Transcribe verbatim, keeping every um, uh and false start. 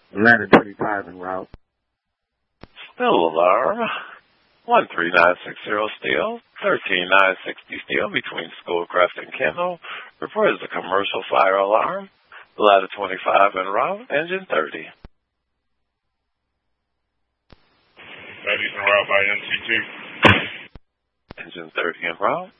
Ladder twenty-five en route. Still alarm. one three nine six zero steel, thirteen nine sixty steel between Schoolcraft and Kendall. Report is a commercial fire alarm. Ladder twenty-five en route, engine thirty. thirty's en route by N C two. Engine thirty en route.